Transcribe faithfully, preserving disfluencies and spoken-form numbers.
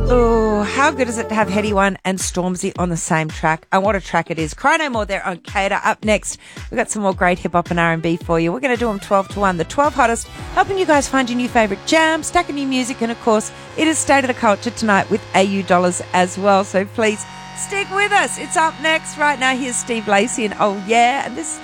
Oh, how good is it to have Heady One and Stormzy on the same track? And what a track it is. Cry No More there on Cater. Up next, we've got some more great hip-hop and R and B for you. We're going to do them twelve to one. The twelve hottest, helping you guys find your new favourite jam, stacking new music, and of course, it is State of the Culture tonight with A U Dollars as well. So please stick with us. It's up next. Right now, here's Steve Lacy and Oh Yeah. And this